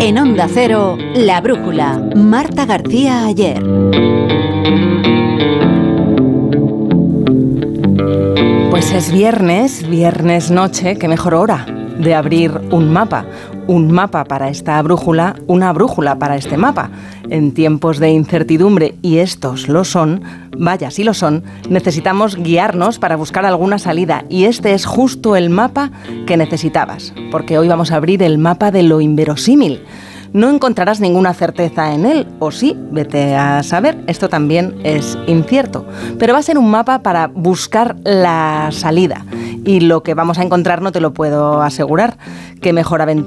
En Onda Cero, La Brújula, Marta García Aller. Pues es viernes noche, qué mejor hora de abrir un mapa para esta brújula, una brújula para este mapa. En tiempos de incertidumbre, y estos lo son, vaya si lo son, necesitamos guiarnos para buscar alguna salida, y este es justo el mapa que necesitabas, porque hoy vamos a abrir el mapa de lo inverosímil. No encontrarás ninguna certeza en él, o sí, vete a saber, esto también es incierto, pero va a ser un mapa para buscar la salida, y lo que vamos a encontrar no te lo puedo asegurar. Qué mejor aventura